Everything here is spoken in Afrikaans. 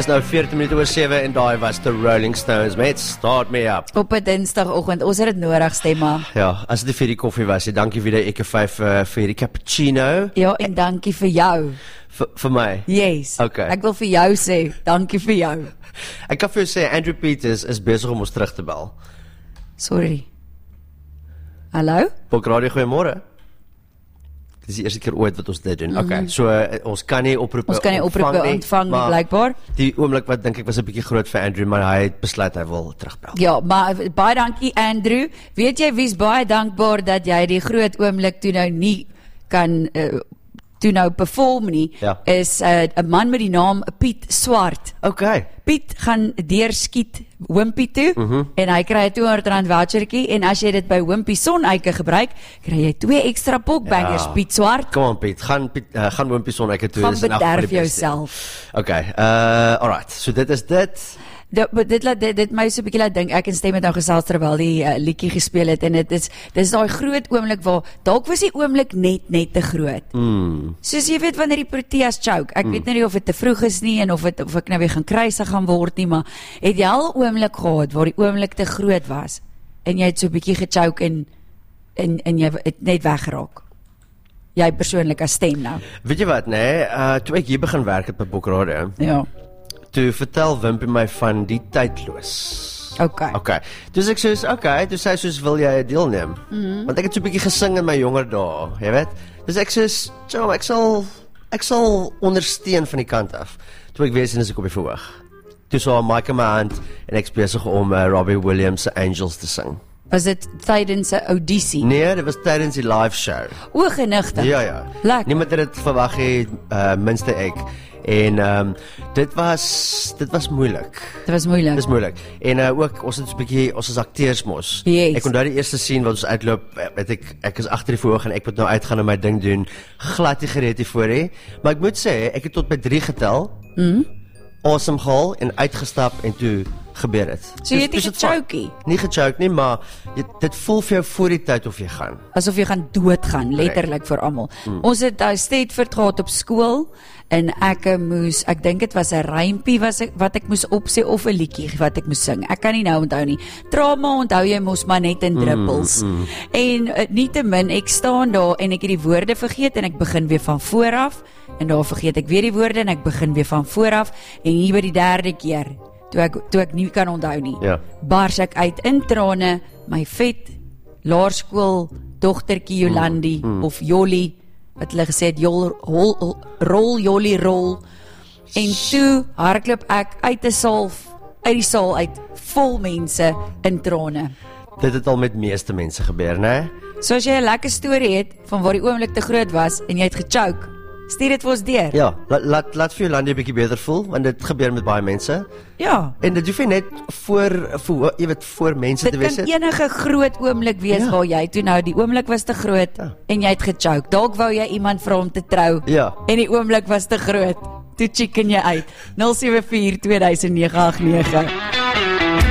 Dis nou 14 minute oor 7 en daai was the Rolling Stones met Start Me Up. Op 'n Dinsdagoggend, ons het dit nodig, Stemma. Ja, as dit vir die koffie was, dankie vir die Eke 5 vir die cappuccino. Ja, en dankie vir jou. Vir my? Yes. Okay. Ek wil vir jou sê, dankie vir jou. Ek kan vir jou sê, Andrew Peters is besig om ons terug te bel. Sorry. Hallo? Bok Radio, goeiemôre. Dit is die eerste keer ooit wat ons dit doen. Okay, so ons kan nie oproepe ontvang nie, blykbaar. Die oomblik wat dink ek was 'n bietjie groot vir Andrew, maar hy het besluit hy wil terugbel. Ja, maar baie dankie Andrew. Weet jy wie's baie dankbaar dat jy die groot oomblik toe nou nie kan toe nou perform nie, is 'n man met die naam Piet Swart. Okay. Piet gaan deurskiet Wimpy toe en hy kry 'n R200 vouchertjie en as jy dit by Wimpy Soneike gebruik, kry jy 2 ekstra pokbangers, Piet Swart. Kom aan Piet, gaan Wimpy Soneike toe. Gaan bederf jouself. Okay, alright, so dit is dit. Dit my so 'n bietjie laat dink, ek en Stem het nou gesels terwyl die liedjie gespeel het en dis daai groot oomblik waar dalk was die oomblik net te groot. Soos jy weet wanneer die Proteas choke, ek weet nie of dit te vroeg is nie en of ek nou weer gaan kruisig gaan word nie, maar het jy al 'n oomblik gehad waar die oomblik te groot was en jy het so 'n bietjie gechoke en jy het net weggeraak? Jy persoonlik as Stem nou. Weet jy wat, nee, toe ek hier begin werk het by Bok Radio. Ja. Toe vertel Wimpy my van die tydloos. Okay. Dus ek soos, toe sy soos, wil jy deelneem? Want ek het so 'n bietjie gesing in my jonger dae, jy weet? Dus ek soos, ek sal ondersteun van die kant af. Toe ek weet, is ek op die verhoog. Toe so 'n mic in my hand en ek is besig om Robbie Williams se Angels te sing. Was dit tydens 'n audisie? Nee, dit was tydens die live show. O, genigtig. Ja. Lekker. Niemand het dit verwag nie, minste ek. En dit was moeilik. Dis moeilik. En ook ons het 'n bietjie ons is akteurs mos. Yes. Ek onthou die eerste scene wat ons uitloop, weet ek is agter die verhoog en ek moet nou uitgaan en my ding doen. Glad nie gereed hiervoor nie. Maar ek moet sê, ek het tot by 3 getel. Awesome gehaal en uitgestap en toe gebeur dit. So jy het nie gechoke? Nie gechoke nie, maar dit voel vir jou voor die tyd of jy gaan. Asof jy gaan doodgaan, letterlik vir almal. Ons het Stedford gehad op skool en ek dink dit was 'n rympie wat ek moes opsê of 'n liedjie wat ek moes sing. Ek kan nie nou onthou nie. Trauma onthou jy mos maar net in druppels. En nietemin, ek staan daar en ek het die woorde vergeet en ek begin weer van voor af en daar vergeet ek weer die woorde en ek begin weer van voor af en hier by die 3de keer toe ek nie kan onthou nie. Bars ek uit in trane, my vet laerskool dogtertjie Jolandi of Jolly wat hulle gesê het rol Jolly rol. En toe hardloop ek uit die saal uit vol mense in trane. Dit het al met meeste mense gebeur, né? So as jy 'n lekker storie het van waar die oomblik te groot was en jy het gechoke, stuur dit vir ons deur. Ja, laat vir Jolandi 'n bietjie beter voel want dit gebeur met baie mense. Ja. En dit hoef nie net voor mense te wees. Dit kan enige groot oomblik wees waar jy toe nou die oomblik was te groot en jy het gechoke. Dalk wou jy iemand vra om te trou en die oomblik was te groot. Toe chicken jy uit. 074 2009 89